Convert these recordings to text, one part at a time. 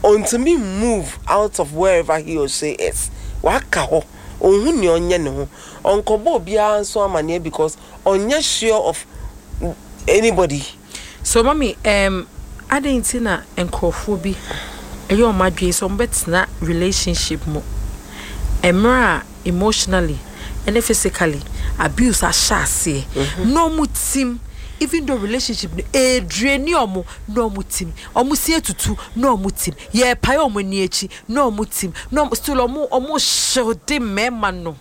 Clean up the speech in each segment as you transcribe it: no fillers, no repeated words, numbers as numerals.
until me move out of wherever he or she is. Waka ho. Onhu ni onye ne ho. Onkobo bia nso amane because onye sure of anybody. So mommy, I didn't see na enkofo bi. Eyo madwe so mbetna relationship mo. Emra emotionally and physically abuse ashase. No mutim. Even though relationship drain omo no mutim omo sie tutu no mutim ye pae omo ni echi no mutim no still omo shode mema no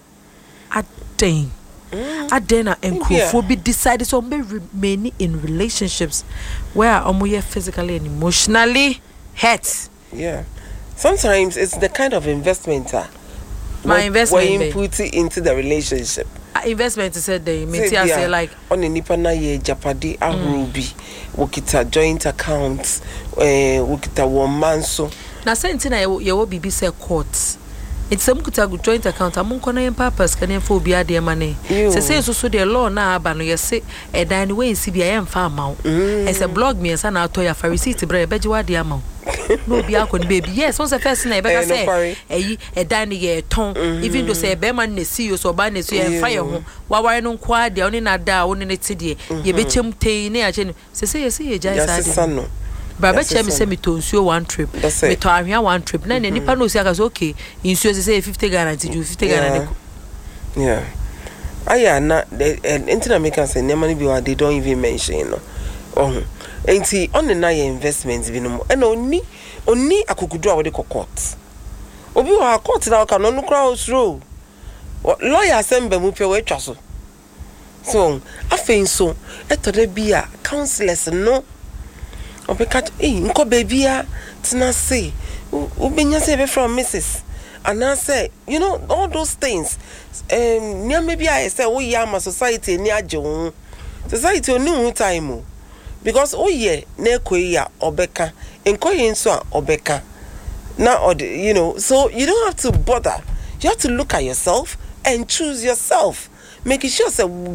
aden na enkrofo bi decide so be remain in relationships where omo ye physically and emotionally hurt. Yeah, sometimes it's the kind of investment my investment when you put it into the relationship. Investment said they say like on a nipa na ye japadi arubi wokita joint accounts wokita one man so na senti na ye wo bibi say court it's some kuta joint account amon kona yen purpose kan for obi ade ma ne say so the law na aba no ye say e dan we nsi bia yen fa amaw e say blog me nsa na ato ya fa receipt bre beji wa de amaw no be akon baby yes once first na e be ka say e dan ye ton even though say be man na see you so ba na so ye fa ye ho wa ware no kwa de oni na da oni ne ti de ye be chem tei na ya che no say ye jai sa Baba Chem say me to nsuo one trip. Me to ahwia one trip. Na nipa no si aka so okay. Nsuo say 50 guarantee do 50 guarantee. Yeah. Aya na internet makers say never be what they don't even mention no. Oh. Enti on the na investments bi no. E na oni akokudu a we de court. Obi wa court na ka no no kra osro. Lawyer sembe mu pe we twa so. So, afein so etode bia counselors no Obeka nko baby a tina say ubenya say be from Mrs. and I say you know all those things near maybe I say oh yeah my society near John society onu time because oh yeah na ekoya obeka enko yenso obeka now you know so you don't have to bother, you have to look at yourself and choose yourself. Making sure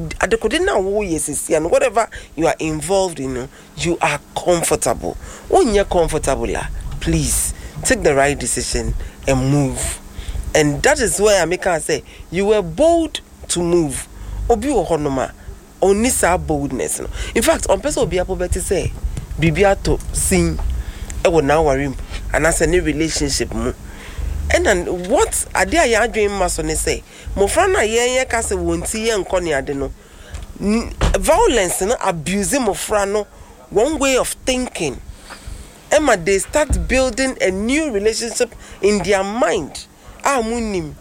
and whatever you are involved in, you are comfortable. When you're comfortable, please take the right decision and move. And that is where I make her say you were bold to move. Obi ohonoma only sa boldness. In fact, on person obi apobeti say bibia to sing e wo na worry and as any relationship mu. And then what idea ya dream masone say mo frana ye ka se wonti ye nko ne ade no violence no abusing mo frano one way of thinking. Emma they start building a new relationship in their mind. Munim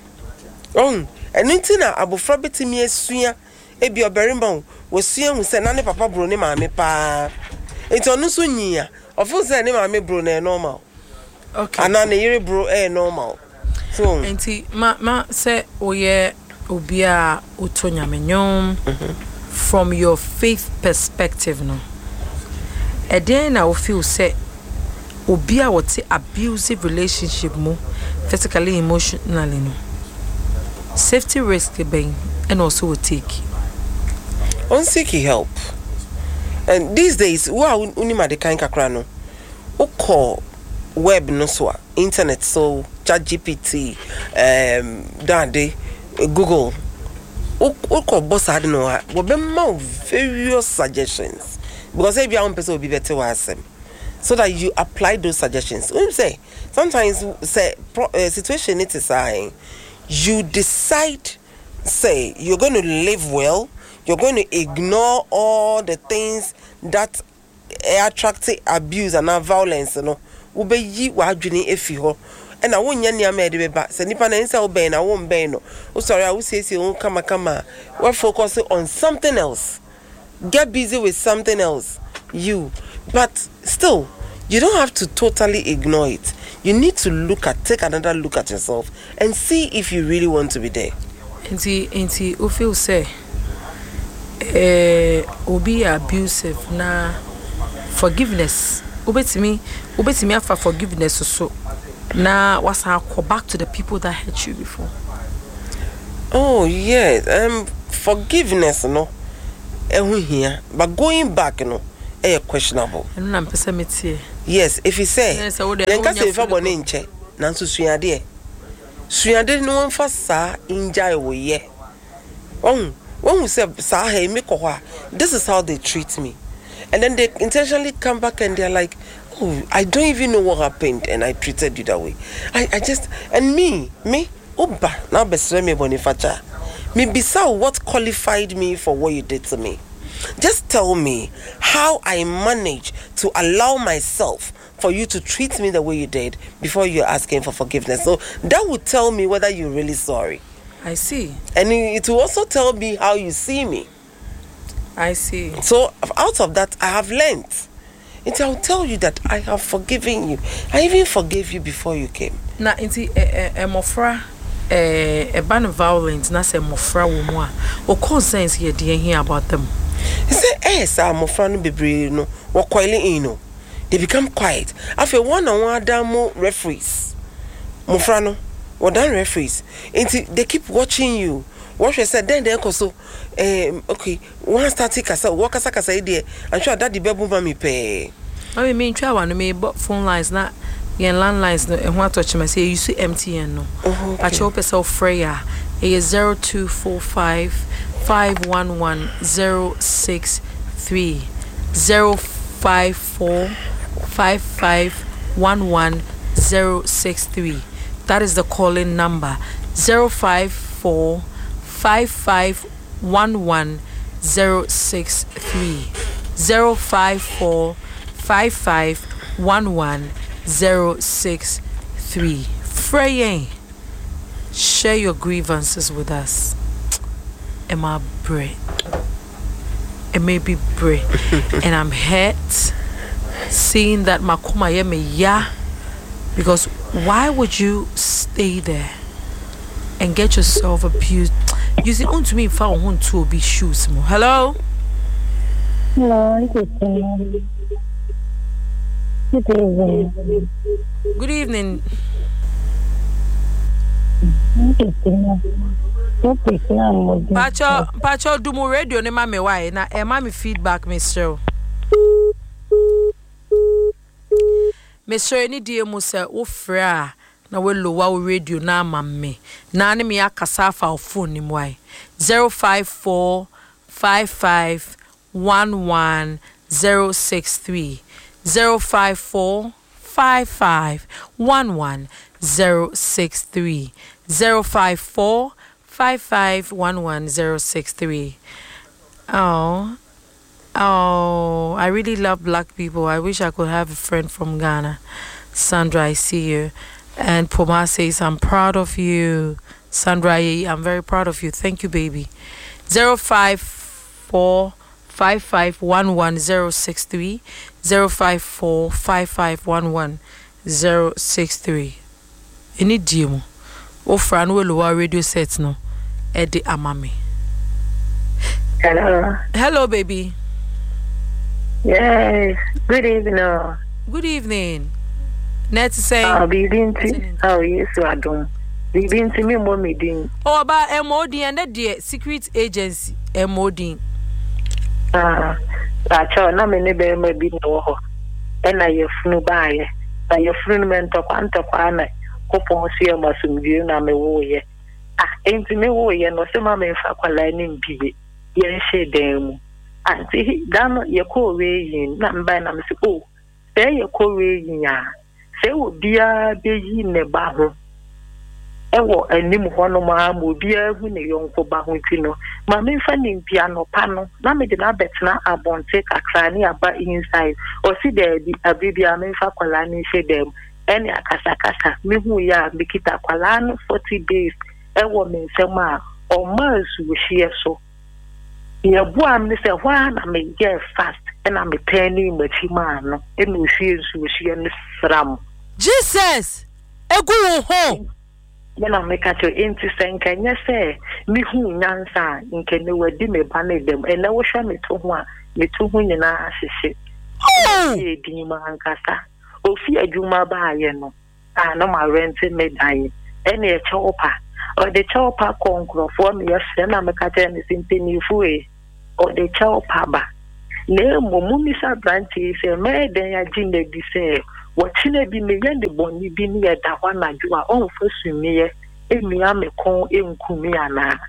and na abofra betimi asua e bi oberimba wo sua hu se na ne papa bro ne maame pa enti onu so nyia ofo se ne maame bro na normal. Okay. And then the bro normal. So enti ma say oye obia utonya menyon from your faith perspective no. E den na o feel say obia what abusive relationship mo physically emotionally no. Safety risk being and also will take. On seeking help. And these days wa unima de kan kakra no. O call web no so internet so ChatGPT dande Google o ko boss ade no ha wo be ma various suggestions because if you want person will be better wasem so that you apply those suggestions. When you say sometimes say situation it is saying you decide say you're going to live well, you're going to ignore all the things that attract abuse and violence, you know. Ubeyi wa adwene efi ho e na wonya nia ma de beba se nipa na nsa wo ben na wo mben no o sorry I will say kama we focus on something else, get busy with something else but still you don't have to totally ignore it. You need to take another look at yourself and see if you really want to be there. Enti o feel say obi abusive na forgiveness ubetimi afa forgiveness so na wasa go back to the people that hurt you before. Oh yes, forgiveness no ehu here but going back no questionable. Yes, if you say, then can say for boninche, Nansu Suade. Suade no one for sa injai wo ye. One who said, Sa hey mikowa, this is how they treat me. And then they intentionally come back and they're like, oh, I don't even know what happened and I treated you that way. I just, and me, Oba, now besre me bonifacha. Me bisa what qualified me for what you did to me. Just tell me how I managed to allow myself for you to treat me the way you did before you're asking for forgiveness. So that would tell me whether you're really sorry. I see. And it will also tell me how you see me. I see. So out of that, I have learned. I'll tell you that I have forgiven you. I even forgave you before you came. Na inti mofra ban violence na se mofra wo mu a o concerns here dey hear about them. He say sir mofra no bebre no wo coiling in no. They become quiet. After one on one damo referees. Mofra no wo dan referees. They keep watching you. What she said then so okay, one static kasa wakasa kasa ide. I'm sure that the baby mama pay. I mean try one me phone lines na yen landlines no e ho touch me say you see MTN no. I show person Freya is 0245 511 063 054 5511 063. That is the calling number. 054 5511 063 054 5511 063. Freya, share your grievances with us. Emma Bray. It may be Bray. And I'm hurt seeing that Makuma Yeme ya. Because why would you stay there and get yourself abused? You see, on to me if I want to be shoes. Hello? Hello, good evening. Good evening. Good evening. Pacho, do more radio ne mame why na e mame feedback Mr. Mr. Ni die mu se wo fra na we lowa wo radio na mame na ne me akasa fa phone ni why 054 55 11 063 054 55 11 063 054 55 11 063. Oh, I really love black people. I wish I could have a friend from Ghana. Sandra, I see you. And Poma says, I'm proud of you. Sandra, I'm very proud of you. Thank you, baby. 054 55 11 063 054 55 11 063. Any demo. Ofra no lower radio set no. Edi amami. Hello. Hello, baby. Yes. Good evening. Good evening. Net say. I'll be dinty. Oh yes, I don't. Be dinty me more me din. Oh, about MOD and the secret agency MOD. Acho na me ne be ma bi no ho. E na ye funu baaye. Na ye funu men to kwa na kopon si e masumdie na me wo ye. Enti me wo ye no se ma me fa kwala ni mbiye. Ye she dan mu. Anti dan ye ko we yin na mba na me se o. Se ye ko we yin ya. Se obia be yi ne ba ho. Ewo anim ho no ma obia hu ne yonko ba ho tino. Ma me fa ni mpia no pa no. Na me de na betna abonte kakra ni aba inside. O si de bi abibia me fa kwala ni she dem. Eni akasa me hu ya mikita kwala no 40 days. Ewo me nsema o ma su hie so. Ye bo am ne se hwa na me get fast na me tani machi ma no. Enu hie su hie ne sram. Jesus! Egu ho. Yana me ka to enti senka nya se me hu nyansa nke ne wadi me ba ne dem. Ena wo hwa me to ho a me to ho nyina ahyehe. Ye din ma ankasa. Ofi adwuma ba aye no. No ma rent me dan. Ene e chopa. O de chopa konkrofo me yese na me ka te ne simpeni fu e. O de chopa ba. na mummy sa branches say me den ya jinne bi say wochine bi me ye de boni bi ni da hwa na dwa on fa sumiye emia me kon enkumi ana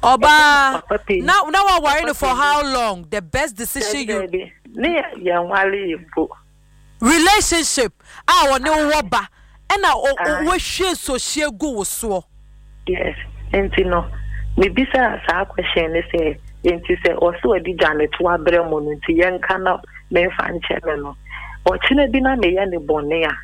Oba now I worried for how long? The best decision you ne ya nwale bo relationship a woni wo ba and wo hwe so hwe go so. Yes, no me bisa sa question ne say enti say also edi Janet wa brɛ mo no nti yenka na me fa nche no o chine bi na me ye ne bone a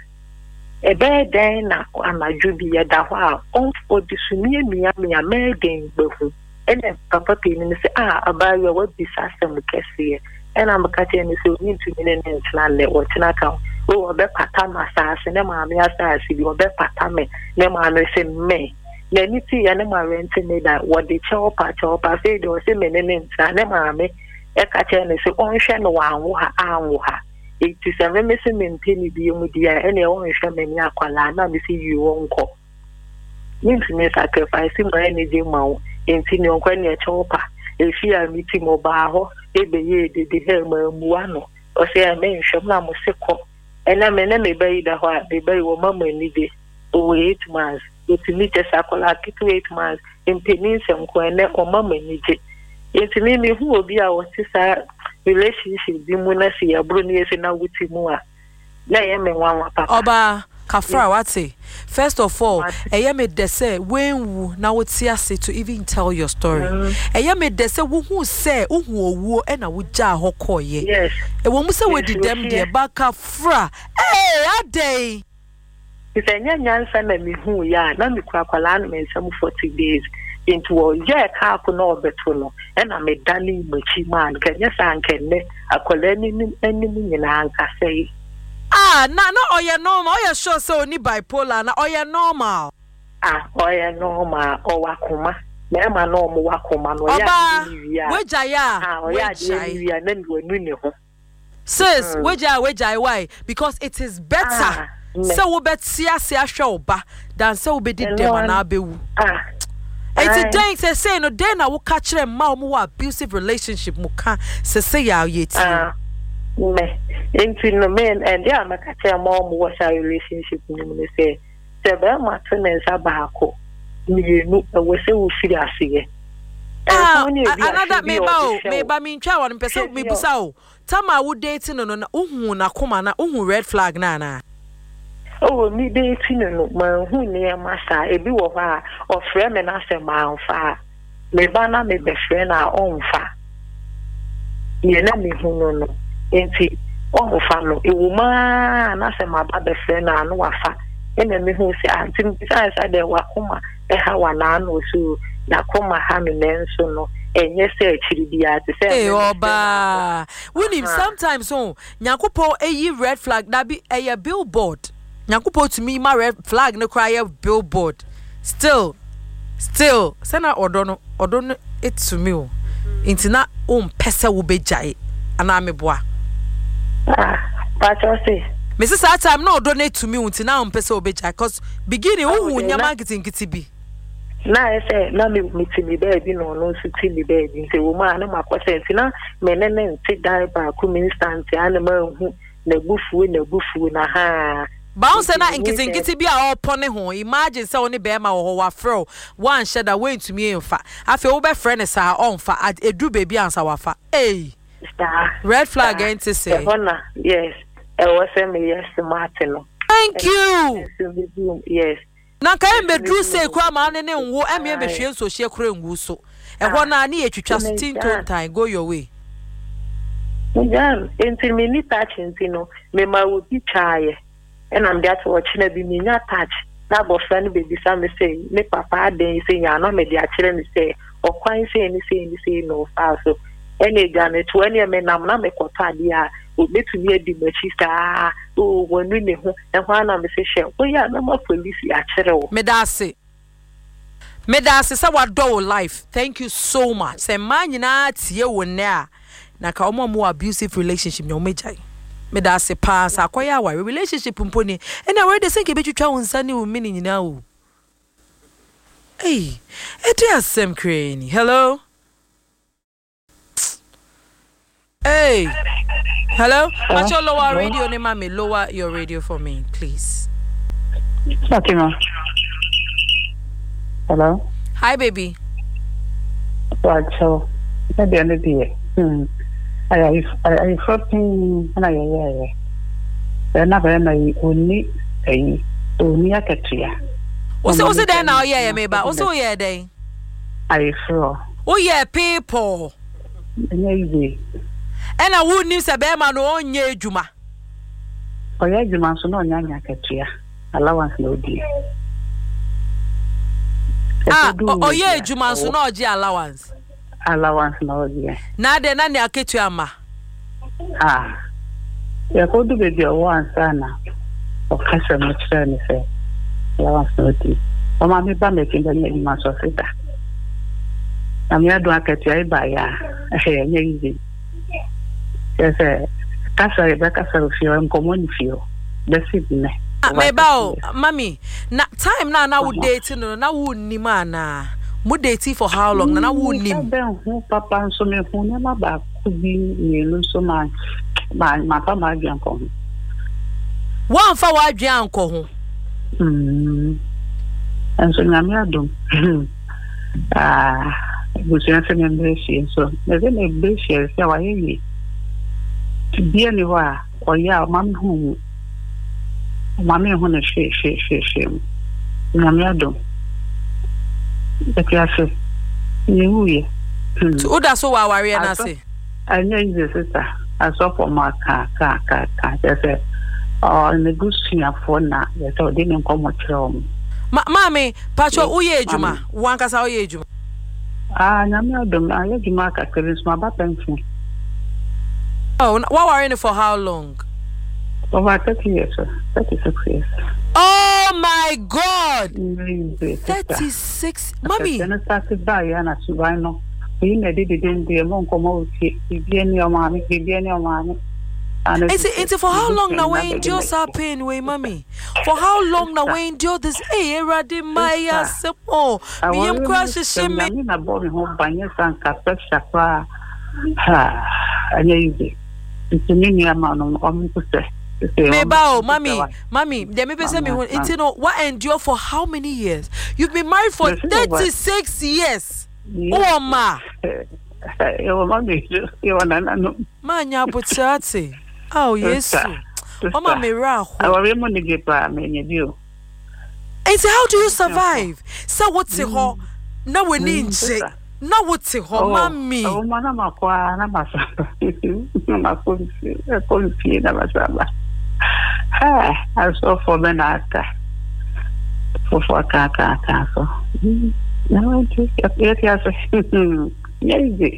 ebe den na anadwo bi ye da hɔ a on odisumie mia me den gbehu ene papa pe ni say abayo wa bisa asem kɛse ena makate ni say oni ntumi ne ntena le o tena ka o be pata masase ne ma me asase bi o be pata me ne ma no say me na niti ya ne ma rent me da what the chopa say do say me ne ntra ne ma me e ka che ne say on hwe no wa anwo ha it is a me say me mpeni bi mu dia ene on hwe me ni akwala na me say you wonko nti me sacrifice mo energy ma wo nti ne onko ne chopa e fi a miti mo ba ho e be ye de he ma mu ano o say me hwe na mo se ko ena me ne me bayi da ho a be bayi wo mama ni de o 8 months it meet sakola kitu 8 months in peninsem ko ene o mama ni je it me hu obi a wo ti sa relationship bi mu na si abro ni ese na wuti mu a na ye me nwa papa Oba Kafra wate first of all eye me de say wenwu na woti ase to even tell your story eye me de say wo hu say wo hu owuo e na wo gya hokoye yes e wo mu say we di dem de ba Kafra adey if enya nyansa na me hu ya na me kura kwala na me nsam 40 days into o ye ka ko na obeto no e na me dani machi man kenya sankenne akwala ni nyina anka sei no oye normal oye sure say oni bipolar na oye normal oye normal o wakoma na ma no mo wakoma no ya ni wi wejaya wejaya na mi wanu ne ho sis wejaya why because it is better so we betia se ahwe oba than so we did dem na abewu it's a say no day na wo ka kire ma o mo abusive relationship mu ka se ya yeti me into no men and yeah ma ka kire ma o mo was a relationship ni me say se be ma tene sa ba ko mienu e we se wo firi aseye another me ba me ntwa won pese me busa o tama wo dating no na uhu na koma na uhu red flag na oh me dating no ma hu ne ma sa ebi wo ha ofre me na se ma nfa me ba na me be frɛ na onfa ye na me hu no enti onfa no ewu ma na se ma ba be frɛ na no wafa ena me hu se anti bisa sa de wa koma e ha wa na no so na koma ha me nenso no enye se achiri bia te se oba winim sometimes nyakopo eyi red flag na bi eye billboard nyakopo to me my red flag no cry billboard still sena odo no it to me intina pese wo bejai ana meboa pacho say Mrs. That time no donate to me intina pese wo bejai cause beginning wo nyama nkiti bi na say na me mitimi baby no so timi baby say wo ma na makwose intina menene nti dai ba ku instant ana ma hu na gufu na ha bounce na nkiti bi a opone ho imagine say oni be ma wo wa fro one share that way to me enfa afi wo be friend sa onfa edu baby ansa wafa red flag enti say yes e was me yes Martin no thank you yes na kai be dru say kwa ma ne nwo eme be hwe so hye kura ngu so e ho na ne etwitwa so tinton time go your way Jan enti me ni touch enti no me ma wo bi chaye and I'm there to watch na bi me nya touch na bo friend baby sa me say me papa den say ya no me dia kire me say o kwan say ni no fa so ene Jan to ene me nam na me kwota dia o betumi adi machi sa o wonu ne ho e ho na me say she o ya na ma police ya kire wo me da se sa wado life thank you so much say man nyina tie wo ne a na ka omo abusive relationship no mejai me da se pass akoya wa relationship mponi and I dey say ke betwitwa wonsa ne wo mini nyina o hey eti asem crane hello Hey. Hello? Watch your lower radio, mommy. Lower your radio for me, please. Okay, ma. Hello? Hi, baby. Right, so, at the end of the year, I floating, and I then I only a Katia. What's it there now? Yeah, maybe. Also, yeah, day. I feel. Oh, yeah, people. Maybe. And I wouldn't use a bear man on ye, Juma. Oh, yeah, you must know Yanya Katia. Allowance no dear. Oh, yeah, Juma, so no, allowance. Allowance no dear. Now then, I get to Amma. You go to be your one son of Castle Maternity. Allowance no dear. Oh, mammy, by making the name must of it. I'm here to get you by ya. Easy. Yes, Castle Rebecca of your own community. That's it. Mabel, mommy, time now would dating, now wouldn't ni man. Would dating for how long? Now wouldn't him. Papa and so many who never back could be near so much. My papa, uncle. One for what uncle. And so Namadum. Was answering embrace, so there's an embrace, so I hear to be anywhere, or yeah, man whom. Mammy, when a she. Namado. The class, you. So that's so I worry, and I say, I know the sister. I saw for my car. There's a in the good singer for now. That's all didn't come much home. Mammy, Pacho, Uye Juma, one cassa Uye Juma. Namado, I let you mark a charisma button. Oh, what were in for how long? Over 30 years, 36 years. Oh my God! 36, mommy. Then I started by Anna Subino. We did it in the Moncomo, your mommy, your mommy. It's for how long now we endure our pain, way, mommy? For how long now we endure this era de Maya Sepo? Me am crashes shame. I'm a boy home by your son, Capet Chapa. Ha, and easy. It's a mini amount of say. Mabel, mommy, there may be some what endure for how many years? You've been married for 36 years. Oh, ma. Manya Putsati. Oh, yes. Oh, my mirror. And so, how do you survive? So, what's it? No, we need it. No, what's it? Mommy. Oh, I saw for men after for Kaka. No, just yes, easy.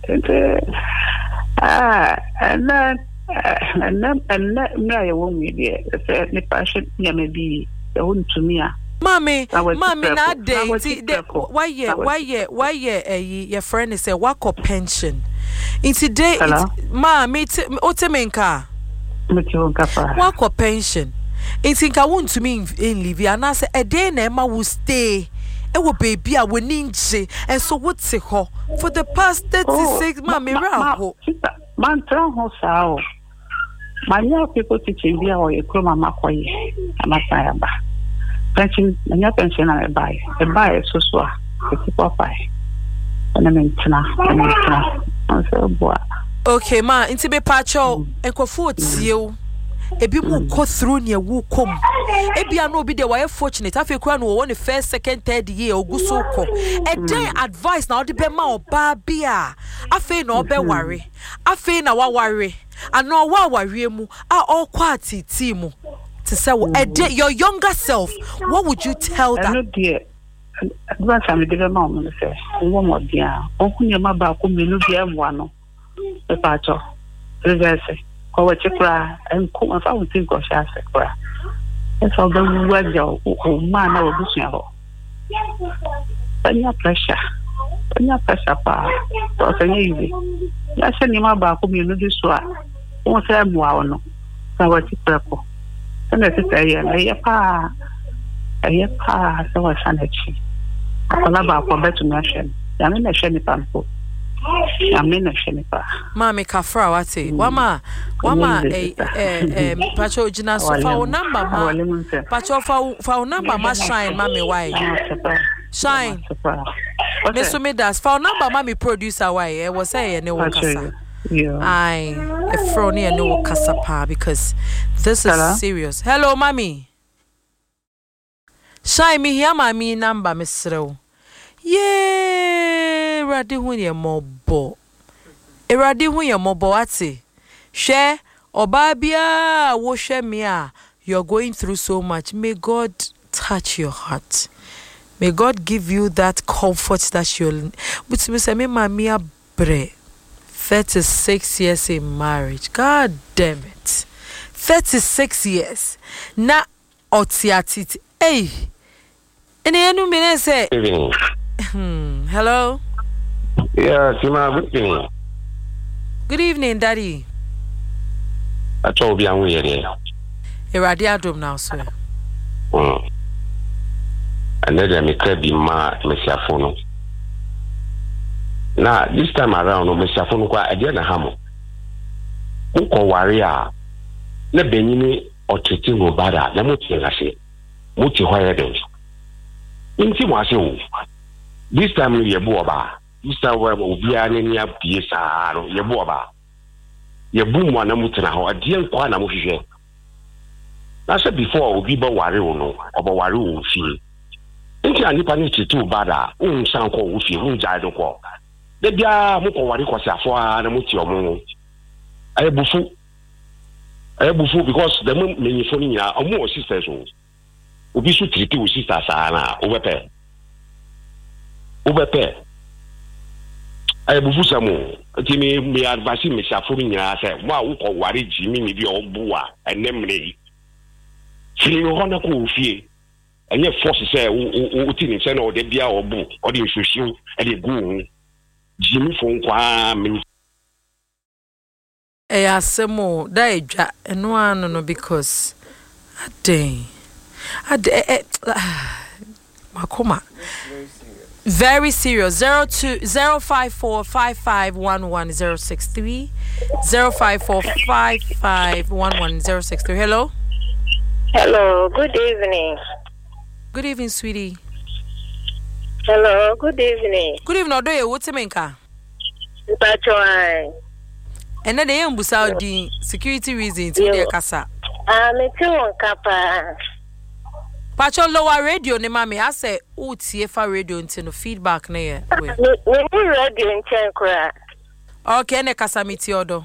And then I won't be there. The passion, maybe the one to me. Mommy, not day. Why, your friend is a work of pension. In today, Mammy, Otemenka. Work or pension. It's in Kawun to me in Livia, and I say a day Emma will stay. It will be a winning, and so what's it for the past 36 mammy raho. Man, how my young people teaching me or a croma macoy. I'm a firebar. Pension, and your pension I buy. A buy so swa, a super pie. And I mean, I'm so boy. Okay, ma, into be pacho and cofoot you. A bit more go through near woo come. A be no be the way fortunate. I feel crown will the first, second, third year or go so co. A day advice now the bema or babia. I feel no be worry. I feel no worry. I know what worry mu are all quality team. To say a day your younger self, what would you tell that? Dear. Advance I'm the mom, say, one more dear. Open your mother, come in the one. The pacho, reverse, or chipra, and come if I would think of Shasakra. That's all the word your man or Bushnabo. Any pressure, pa, or an easy. That's any mother, come in this one. Won't say more, no. So what's it purple? And that's it, a pa, so I sanity. I love our better nation. I'm in a shiny pampo. Amena Shenipa. Mami Kafra, wati. Wama, Pacho Jina, so for number, ma. Pacho for number, ma shine, mami, why? Shine. Miss Sumidas, for number, mami producer, why? I was saying, no one kasa. I, a frony and no kasapa, because this is serious. Hello, mami. Shine me here, mami, number, Miss Row. Yeah, Radi Hunya Mobo. Eradi Hunya Mobo ati. Share Obabia wo share me. You're going through so much. May God touch your heart. May God give you that comfort that you'll. But me say me mamia bre. 36 years in marriage. God damn it. 36 years. Na otiatit. Hey. And you mean say. Hello. Yeah, Tima, good evening. Good evening, Daddy. I told you I'm here. Eradi Adom now, sir. And then I could be my Messiafono. Now, this time around, Messiafono, I didn't have Unko warrior. Ne Benini or Titino Bada, the Muti, Muti Hoyadens. Inti Masu. This time you boba. This time we will be an ya piesa, you boba. You boom one mutana, or dear Quana Mushe. I said before, we be Wario, or Waru fee. Inti Anipanichi too bada, Sanko Ufi, Jado Ko. The Bia Muko Wariko Safwa and Mutio. I bufu because the many phone are more sisters. Ubi should treat you sisters, Anna, over Ubepe. I bufu samo. Timmy me advise me Safuni. I said, wow, or worry Jimmy, maybe old Bua, and Nemley. Feeling honor cool fee. And yet forces say, Utin, send or the Bia or Boo, or the Sushi, and the Goon. Jimmy phone qua me. Asemo daija eno no because ade makoma very serious 020545511063 0545511063 hello good evening sweetie hello good evening odo ye wotemenka Mpachoi and then they embusa di security reasons to their casa. Me too kapa. Pacho lower radio ne mami I say TFA radio into no feedback na ye. We radio in chenkra. Okay, ne casa miti odo.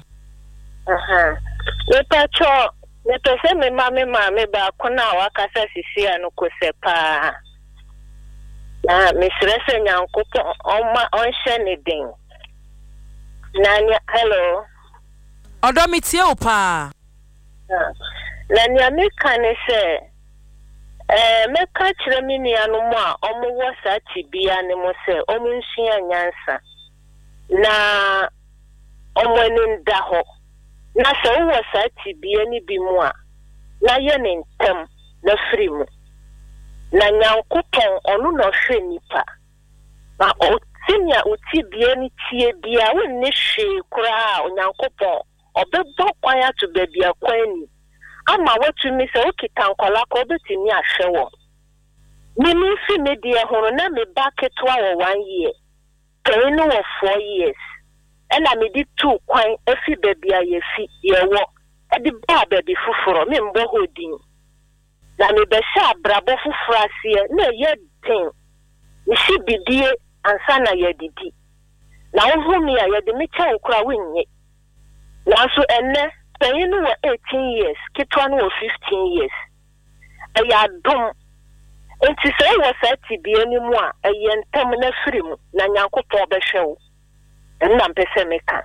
Me pacho me pese me mami ba kona wa kasa sisi anu kosepa. Na me stress nyankopo on share din. Nanya hello. Odo mitie opa. Na nya me kan se me ka kire me nuanu mu a omo wo sa tibia ne mo se omo nsua nyansa. Na omo ni nda ho. Na se wo sa tibia ni bi mu a na ye ne ntem na firi mu. Na nyankopon onu no hwe nipa. Na o tinya utibia ni tie bia wonni hwe kura onyankopon obebo kwanya to baby akwani ama watumi se okita nkola ko betimi ahwewo mimi fi media hono na me baketwa wo 1 year kan no wo 4 years ena me di 2 kwan afi baby ayefi yewo e di ba baby fufuro me mbo hodin na me be sha brabo fufuro asie na ye den mi si bidie ansa na ye didi na wo hu mi a ye de me kyan kura wenye Nanso enne penyin no 18 years, kitwa no 15 years. Eya dom. Enti se wo sa tibie ni mu a eyentam na firi mu na nyankopɔ behwew. Enna mpese meka.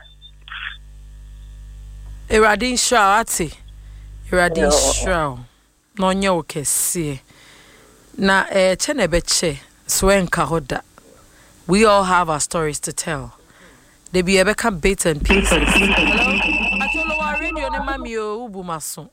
Eradin shra ati. Eradin shra. No nya okese. Na che na beche so enka hoda. We all have our stories to tell. They be able to bits and pieces. Hello? Atolowa radio ne mami o ubumaso.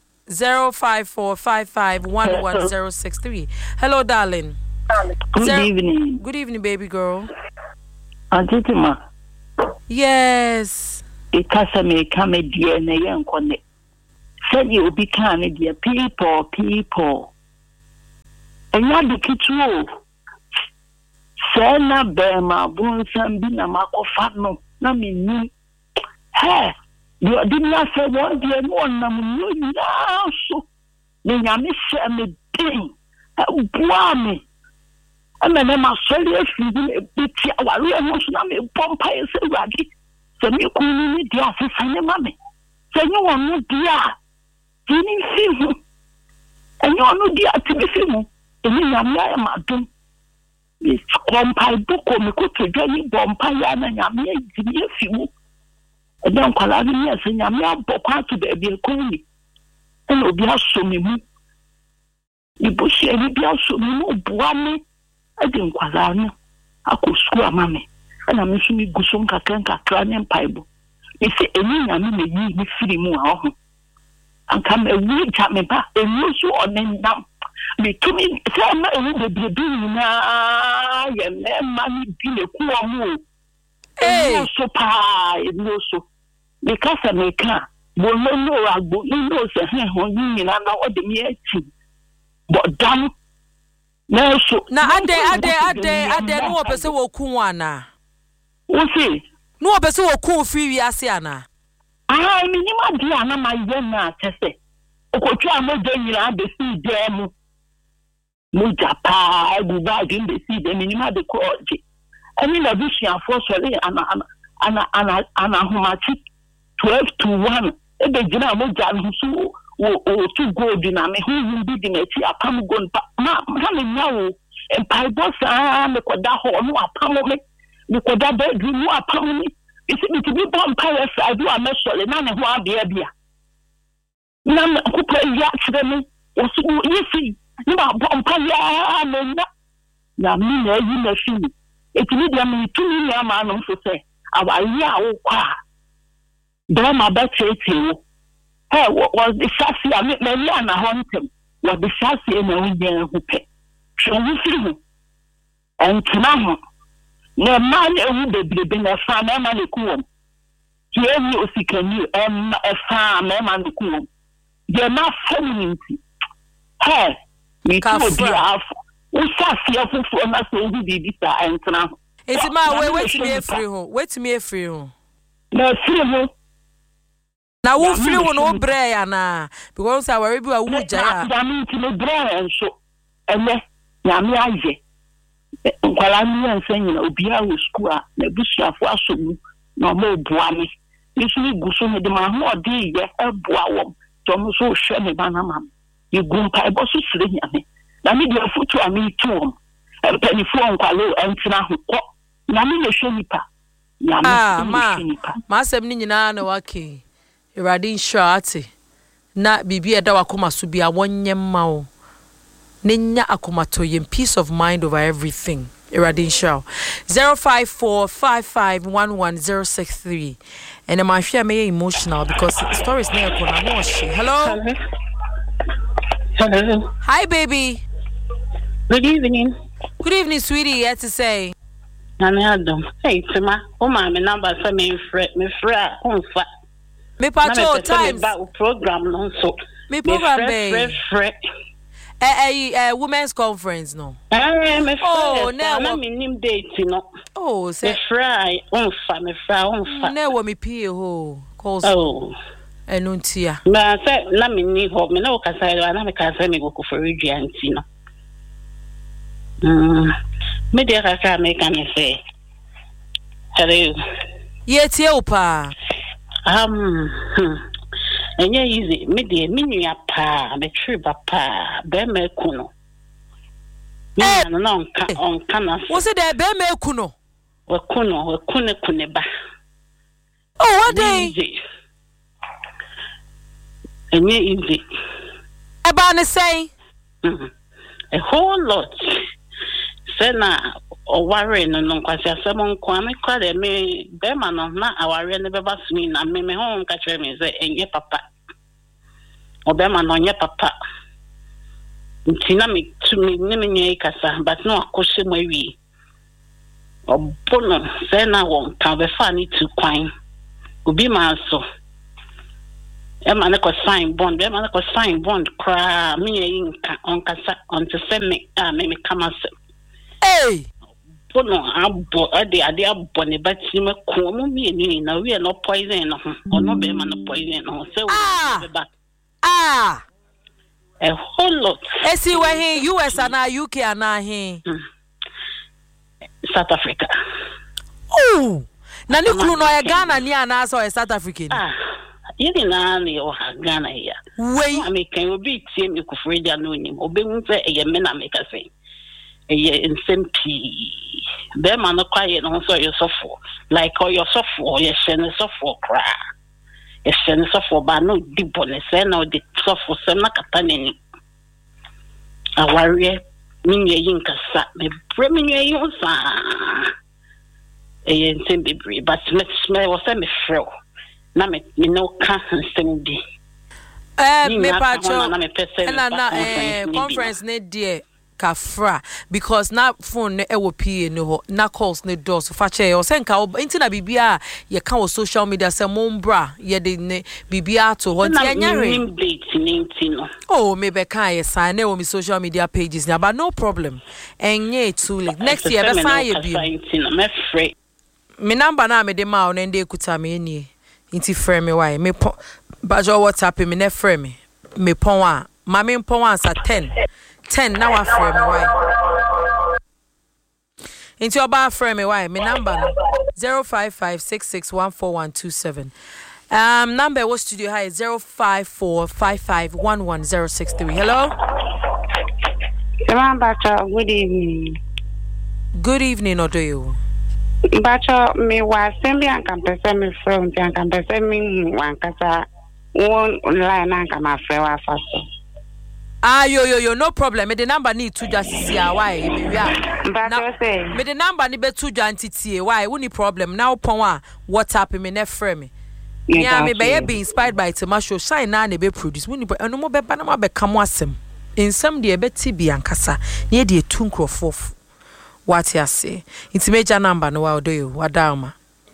0545511063. Hello, darling. Good evening. Good evening, baby girl. Auntie Tima. Yes. Ikasa me kame die na ye nkone. Said you be can dear people. Enya de kitu. Sena bema bunsan bi na makofa no na meni. He, you didn't say one day no na mu so. Ni nyame hye me din. Bua me. Ama na ma sori afi bi ti aware ho so na me pompa ese urade. Se me kunu ni dia afesa ne mame. Se nyi wonu dia. Tini fihu. Enyi wonu dia tini fihu. Eni nyame ya madum. Bi pompa boko me ko todwa ni pompa ya na nyame ejini afimu. Ede nkwala ni ya se nyame abokwa to be bi ekoni. Ena obi aso me mu. Ibushi eni bi aso me mu bua me. Ede nkwala no akosku amame. Ana me so mi gusom kakra ne mpaibo. Me se eni nyame me yi me firi mu a ho. Anka me wi ja me ba enu so onenam. Me tumi se ma enu bebebi na ye me ma ni bi le ku omo. Enu so pa enu so. Me kasa me ka bo no agbo no se ho yin na na o de me achi. But dam na so na ade no opese wo ku ana. Wo se no opese wo ku free wi ase ana. Ah, minima dia na ma ye na tese. Okotu amoje nyira be si dem. Mo japa egu ba din be si dem minima de ko oje. Ani na bishia for sori ana humachi 12-1. E be gina mo ja nsu o tu gold na me hu bi di meti apam go ma me nyawo empai boss me koda ho no apam me koda bedroom no apam me. Isi me to be bomb power I do a mesole na ne ho abia bia. Na kupa ya kire me osu yesi ni ba bomb power me na me na yi na fi. Etimi dia me tumi ni ama no so se awari a wo kwa. Bra ma ba tete wo. Hey, was the sassy a me na hontem. Was the sassy na wo yen ho pe. So wo fi ho. Entna ho. Na man ewu bebrebe na fa na ma ne kuwom. Ki ewu osikani fa na ma ne kuwom. Ye na femininity. Hey, me to be af. O safi afufo na so hu bibi sa entna. Enti ma wait me afri ho. Wait me afri ho. Na free ho. Na wo free ho no bre ya na because aware bi wa wo jaya. Ya mi ti me bre enso. Ene ya mi aje. Nkwala ni ense nyina obi a wo school a na busuafo asomu na mo bua me yesu ni guso me de ma ho odi ye ebua wom to mo so hwe me bana mam ye gumpa e bo so sire nyame na me de afutu a me tuom penifo nkwalo entina ho ko na me le hwe nipa ya me ma asem ni nyina na wake Iradi Nshati na bibi eda wakoma so bia wonye ma wo Ninya akomato yem peace of mind over everything. Iradin Shaw 05455111063. And I'm sure I'm emotional because the story is near Konamoshi. Hello. Hello. Hi, baby. Good evening. Good evening, sweetie. You had to say. Hey, Tima. Oh, my number for me, me patrol times. Program non so. Me program women's conference no. Oh, no, me name date no. Oh, say fry on fa. No, me pie ho. Calls. Oh. Enuntia. Ma say na me ni ho me na okasa na me ka say me go for aduanti no. Me dey ka me kan say. Hello. Yeti opa. Enye easy me de minua pa me triba pa be me kuno no onka na wo se de be me kuno we kune ba oh what day enye easy e ba ne say a whole lot say na o worry no nkwasi asem nko ame kwa de me be ma no na aware ne be ba sumi na me ho nka kire me say enye papa obema no nye papa ntina me tumi ne me nye kasa but no akose mo awie Obono say na won ka be fa ni tu kwan. Obi man so. E ma na ko sign bond kra me yin ka on kasa on to say me me kama se. Hey. Bono abo ade abo ne bati me ko mo me ni na we no poison no ho. Ono be ma no poison no. Say we be back. A whole lot. Esi we hin US and UK and hin South Africa. Oh, na ni kunu no e Ghana ni ana so e South Africa ni. Yini na ni o Ghana here. Wey American obi tie me ku freja no nim. Obi hu se e ye me na make say. E ye nsempii. Be ma no kwaye no so ye sofo. Like o your sofo, ye hye sofo kra. Ye hye sofo ba no di bone se na o di sofo se na kata nani. Aware minye yin kasa me bre minye yin sa. E nsembibri but me was say me frɛ na me no ka nsem bi me pacho na conference ne die kafra because na phone ne ewo pie ne ho na calls ne door so fa che o senka intina bibia ye ka wo social media se mombra ye de ne bibia to ho ti anyare oh me be kan ye sign ne wo mi social media pages na but no problem enye too late next year be sign ye bi me free me number na me de ma o nde kuta me ni inti frame me why me bajo WhatsApp me ne frame me pon a ma me pon ansa 10 now I frame me why inti oba frame me why me number no 0556614127 number was studio high 0545511063 hello good evening Odoyo Bacho me was semi and campesemi from and campesemi one casa one line and come after fast. Yo, no problem. Me the number need to just see why. Me the number need be to janti why? Any problem now? Pon WhatsApp me ne frame. Yeah, me be inspired by Tomasho shine na ne be produce. When no more be na be come wasem. In some de be TB and kasa. Near the 2 crofo. What you say? It's major number no wa do you wadama.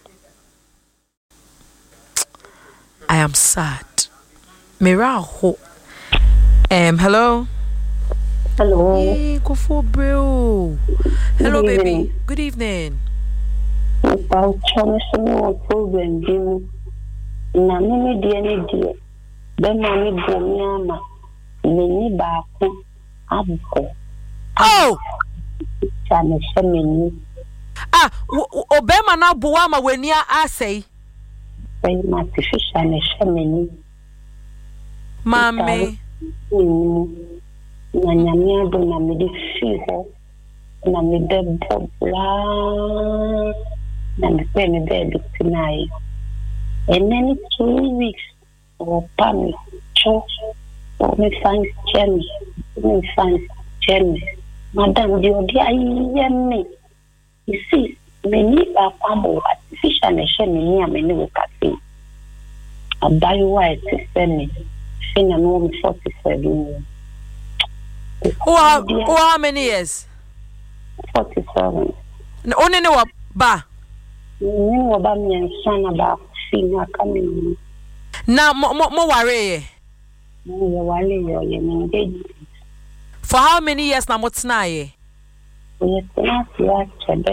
I am sad. Mira ho. Hello. Hello. Hey, go for bro. Hello, Good baby. evening. Good evening. About Thomas program dim. Na me die ne die. Be ma me bomi ama. Me ni ba ko abko. Oh. Chane shemeni. Obema na buwa ma weni asay. Be ma artificial ne shemeni. Mame. Na nyamia do na me di fiho. Na me de bobla. Na me pe me de tonight. And then 2 weeks or pami cho or me find Jenny. Madam, you me. You see, many are kwamo artificial nation me a many will cafe. A buy white to send me. Fin and 47. How many years? 47. Only no ba. You about me and son about senior coming. Now, more worry. For how many years now? What's now? Yes, last year,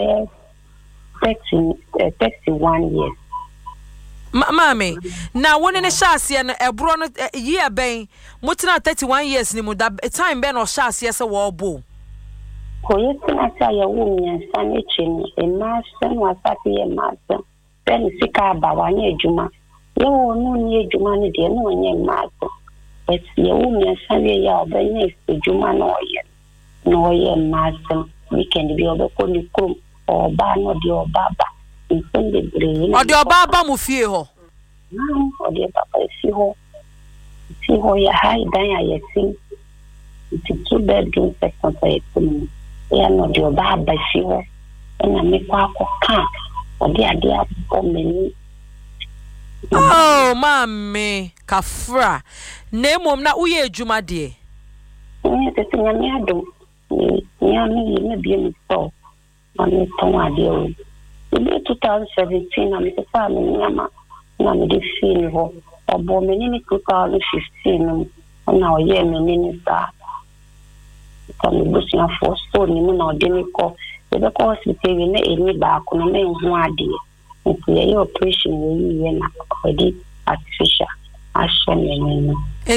31 years. Mammy, now one in a chassis and a bron year bang, Mutina 31 years, Nimuda, a time ben or chassis as a war bull. For yes, I say a woman and son, a master was happy a master. Then Sika Bawane Juma. No, no, near Jumani, dear, no, near master. It's your woman and son, ya, Benes, the Juma, no, master. We can be over Konicum or Ban or your Baba. Or your Baba Mufio. No, or dear Papa, see how you hide, I think. It's a 2-bedroom second for it. They are not your Baba, see her. And I make walk or can't. Or dear woman. Oh, mammy, Kafra. Name mom na uye Juma dear. Yes, the thing I do. Me, maybe in store. I'm not in 2017, I'm the family, I'm the funeral, or born in 2015, and now, yeah, my that. I'm looking for so many more demico. The course we take in any back on a main one day. If we are operation, we are already artificial. I shall mean.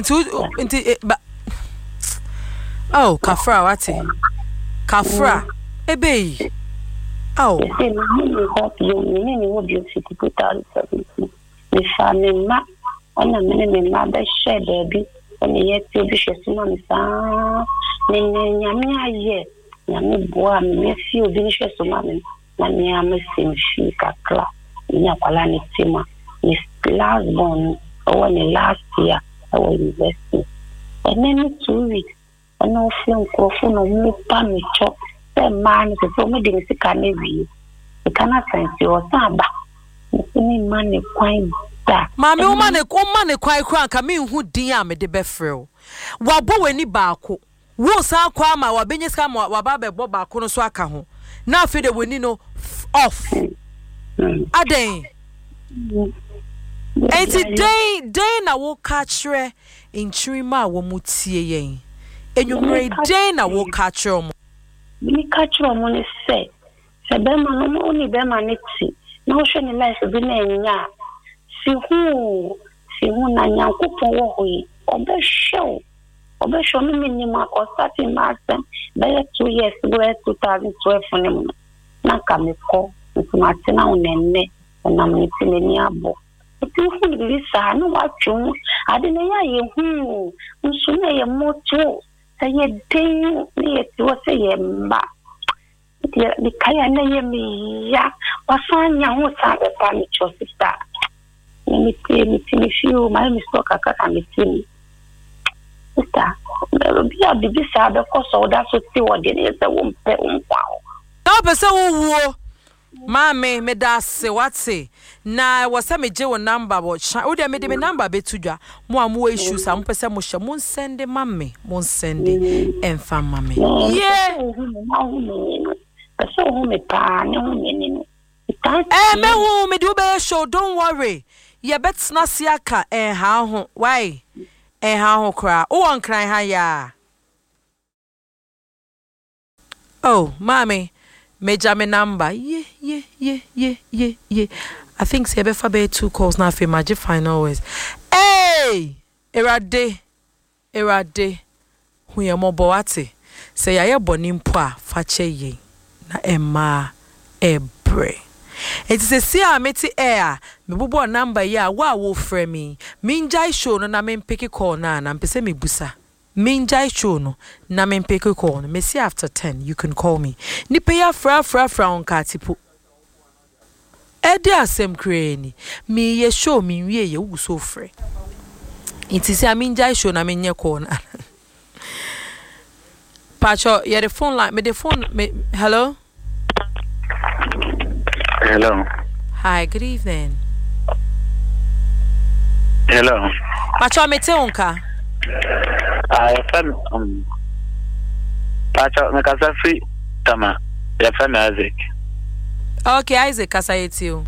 Oh, Kafra, what's it? Kafra, ebe. Oh, I hope you mean you would be 2017. The family map on a minimum mother share baby, and yet you'll be showing some. Nyamia ye, Yami boa, me few vinicius woman, Nanyama sim she kakla, Yapalani Tima, Miss last born, or the last year, I was investing. And then 2 weeks, and no film crofon of no pammy chop, that man is a promoting the canary. The cannot sense your saba. Any money quite that. Mammy, woman, quite crank, I mean, who dear me the befrill. Wabo any barco. Wo san kwa ma wa benyeska ma wa ba be bo ba ko no so aka ho na afi de woni no off aden enti den na wo ka kire ntwiri ma wo mutie yen enwumre den na wo ka kire mo ni ka kire mo ne se be ma no mo ni be ma ne ti na wo hwe ni life bi na enya si hu na nyankopon wo hoyi obe show Obe show me minimum starting master by 2 years ago 2012 for them. Na kame ko ntumatina unenne na mnitile ni abo. Otu ndi sa no wacho ade na ya ye hu nso na ye moto say ye den ni ye to say ye mba. Di kaya na ye mi ya wasanya ho sa be pa mi cho sister. Ni mi fiu my mistake akaka mi timi. Sister, be a baby sad because all that's what they were doing is a womp. No, person who Mammy, me da say what say. Na was a major number, but would I made me number be to ya? More issues, some person musha, moon send the mammy, moon send and fam mammy. Yeah, but so home a pan, no meaning. Eh, me do be show, don't worry. Ye bet snasiaka and how, why? Eh how cry o cry ha ya oh mommy major me number yeah I think say be for be 2 calls now for magic final words hey erade hu ye mo bo ate say ya boni mpo a fa che ye na emma ebre. It is a sea meti air, me bubo number ya wa wo frame me. Minjai show no na men pick call na mpese me busa. Minjai show no na men pick call. Me see after 10 you can call me. Ni pay ya fra on katipu. Ede asem kreni. Me ye show me wie ye wo so frɛ. It is a minjai show na men ye call na. Pacho, yeah the phone line, me the phone me hello? Hello. Hi, good evening. Hello. Pacho meteonka. I found Pacho me kasa free tama. Ya found Isaac. Okay, Isaac kasa yetio.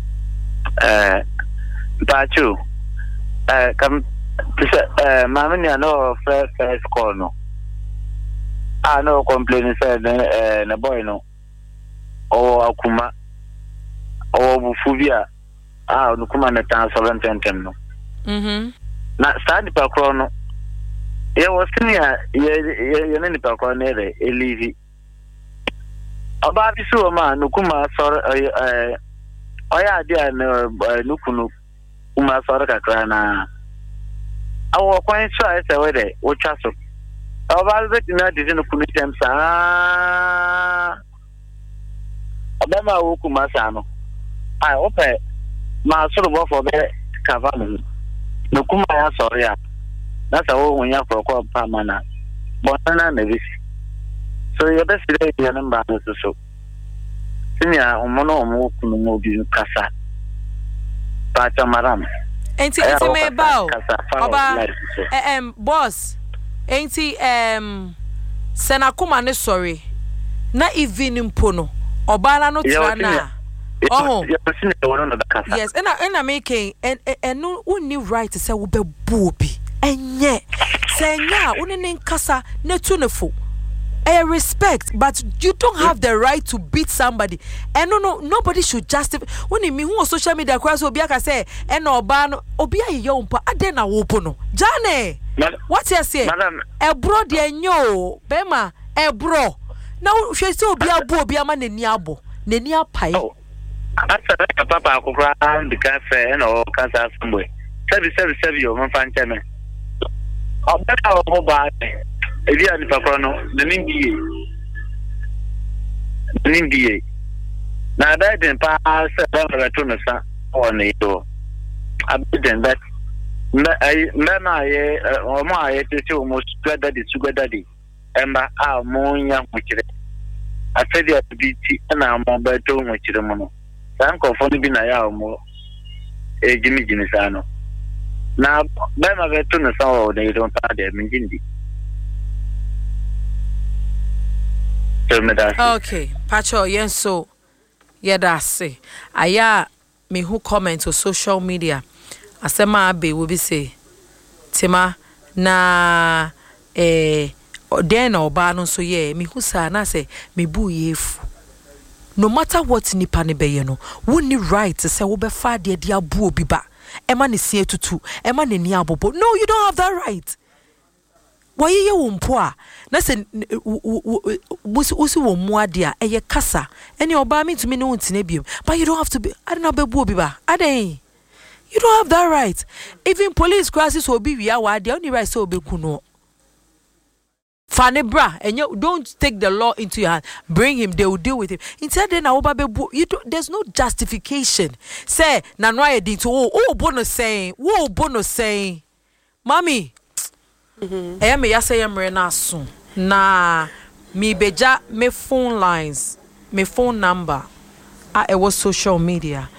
Pacho. Come mama ni ano first call no. I no complain said na boy no. O akuma o bufubia nukuma na tansolent tentem no na study pa kro no ye was near ye ni pa kro na re elivi oba bi so ma nukuma sor oya dia na nukunu kuma sor kakra na awo kwan so ese we de wo twa so oba be na de nukunu tem sa obama wo kuma sa no I open my sort of for the Cavan. No kuma ya sorry. That's all when you for a permanent. But nevis. So your best day is an embarrass so. Senior mono mo kumobi kasa. Pacha madam. Ain't it me bow? Oba boss. Ain't Senakuma ne sorry. Na even impono. Obana no trana. Oh, yes, and I making and no only right to say we be booby. And yet, say ya, unin kasa netunefo. I respect, but you don't have the right to beat somebody. And nobody should justify. When you mean who social media cross obiaka say, and Obano obia yompa adena wopono. Jane, what you say? A bro de nyo, Bema, a bro. Now she still be a bo be a man in Niabo, Nenia Pai. After Papa could run the cafe and all cancer somewhere. 7 your man fan channel. I'll bet our mobile. Edia ni paprono the nimbi na that den pa se ba to no sa on ito abden that na ye o ma ye te o sugar daddy emba a mo nya mukire afedi abiti na mo ba to mukire mo no san ko fo bi na ya o mo jimi sa no na ba ma ba to no sa o de don pa de minjindi. Okay, Pacho, yes, so yeah, that's it. Aya me who comment on social media. Asema abe will be say Tima na den oba no so yeah me who sa na say me bu yefu. No matter what nipa ne be no, wonni right to say wo be fa de abu obi ba. Ema ne sie tutu, ema ne ni abobo. No, you don't have that right. Why you wumpoa na se usi wo muadia eye kasa ene oba mi tumi ne wontine biem but you don't have to be I don't know bebu obi ba aden you don't have that right even police crosses obi wi awa de only right so obeku no fane bra and you don't take the law into your hand bring him they will deal with him instead then oba bebu you there's no justification say na no aye din to oh bonus saying mommy me ya say emre na so na me beja me phone lines me phone number it was social media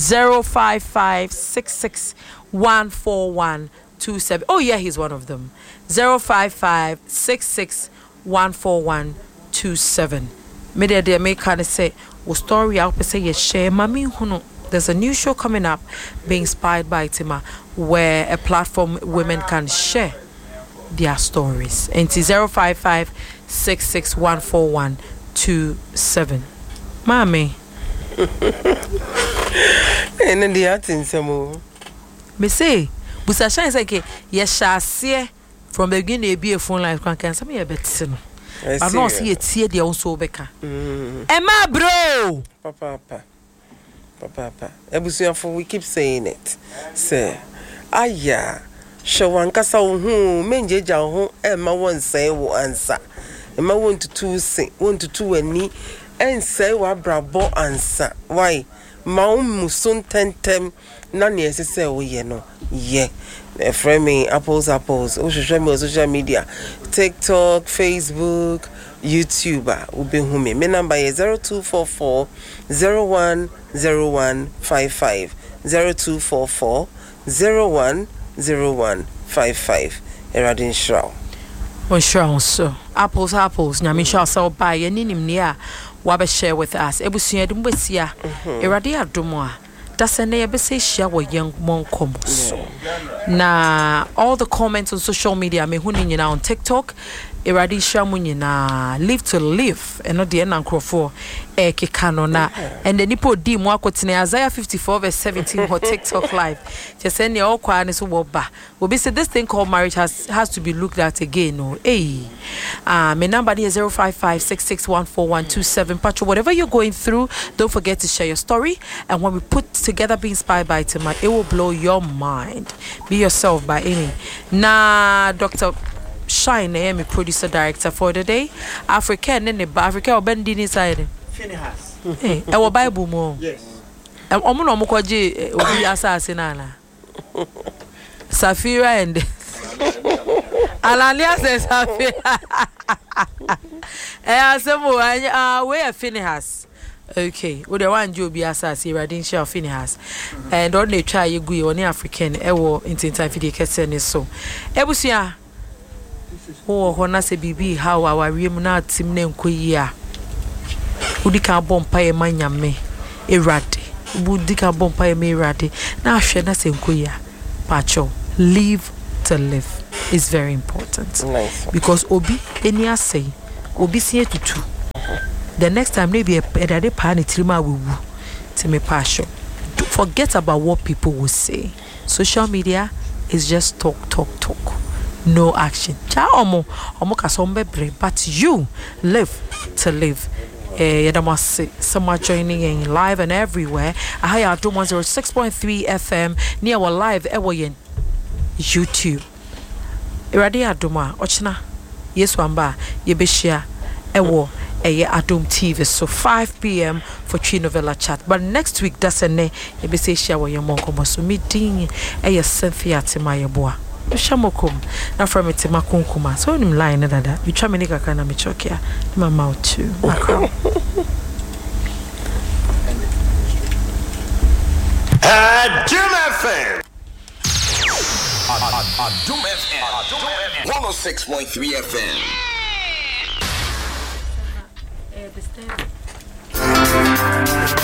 05566141227 oh yeah he's one of them 05566141227 me there me kind say wo story out say you share mami hunu there's a new show coming up being inspired by Tima where a platform women can share their stories. And it's 05566141227. Mommy. And then the acting some me say, Busasha is like yes, shall see from the beginning be a phone line can some a bit sin. I don't see it here the also beka. Emma bro. Papa. Ebusia for we keep saying it. Say, aya. Shawan kasa hu menjeja hu ma won say wo answer ma want to ani en say wa brabo answer why ma musun tentem na ne say wo ye no ye framing apples o social media TikTok, Facebook, YouTube ube hu me number is 0244 010155 0244 0155 Eradin Shrow. Well, sure, so apples, Nyami shall sell by any name near Wabba share with us. Ebusia Dumbesia, Eradia Dumoa. That's a neighbor say share with young Monkom. So now all the comments on social media, me hunin on TikTok. Eradi Shamunina live to live and not the end and for Eke Canona and the Nipo D Mwakotine Isaiah 54 verse 17 for TikTok live. Just send your quietness woba. Will be said this thing called marriage has to be looked at again. No, hey, my number is 05566141227. Pacho, whatever you're going through, don't forget to share your story. And when we put together Be Inspired by Tima, it will blow your mind. Be Yourself by Amy. Nah, Dr. Shine, I am a producer director for the day. African and Africa or bending inside. Finihas. Hey, our Bible more. Yes. And Omono Mokoji will be assassinana. Safira and Alania says Safira. I said, where Finihas. Okay, well, the one you be assassin, I didn't share Finihas. And don't they try you go on African, ewo in time for the Kessen so. Ebusia. Oh, when I say BB, how our ream not team name queer. Udika bompa ye manyame erade. Udika bompa ye me erade. Na ahwe na senkoya. Pacho, live to live is very important. Nice. Because obi eni say obi sie tutu. The next time maybe a pan itrima wuwu to me passion. Forget about what people will say. Social media is just talk. No action. Cha omo kasombe bre, but you live to live. Yadamase, someone joining in live and everywhere. Ahaya Adom 106.3 FM near our live ewoyen YouTube. Iradi Adoma Ochna yes wamba yebeshia ewo Adom TV. So 5 p.m. for Tree Novella chat. But next week that's a ne yebese share wa yonko so meeting Cynthia Timayeboa. Shamokum na from it makunkuma so nim line dada you try me kaka na me chokia my mouth too Adom FM Adom FM 106.3 FM